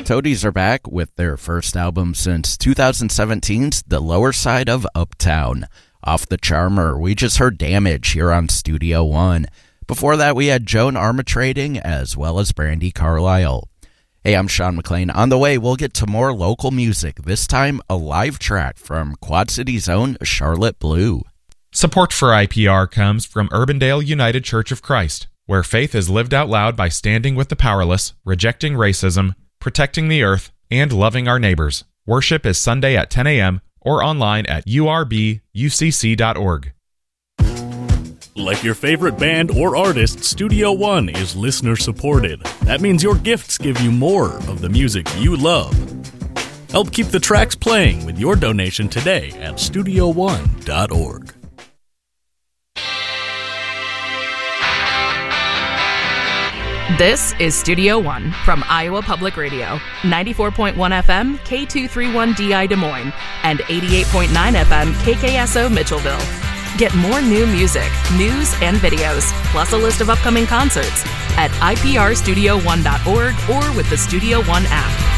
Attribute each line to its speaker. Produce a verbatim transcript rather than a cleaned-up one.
Speaker 1: Toadies are back with their first album since twenty seventeen's The Lower Side of Uptown. Off the Charmer, we just heard Damage here on Studio One. Before that, we had Joan Armatrading as well as Brandi Carlile. Hey, I'm Sean McLean. On the way, we'll get to more local music, this time a live track from Quad City's own Charlotte Blue.
Speaker 2: Support for I P R comes from Urbandale United Church of Christ, where faith is lived out loud by standing with the powerless, rejecting racism, protecting the earth, and loving our neighbors. Worship is Sunday at ten a.m. or online at u r b u c c dot org.
Speaker 3: Like your favorite band or artist, Studio One is listener-supported. That means your gifts give you more of the music you love. Help keep the tracks playing with your donation today at studio one dot org.
Speaker 4: This is Studio One from Iowa Public Radio, ninety-four point one F M, K two thirty-one D I Des Moines, and eighty-eight point nine F M, K K S O Mitchellville. Get more new music, news, and videos, plus a list of upcoming concerts at i p r studio one dot org or with the Studio One app.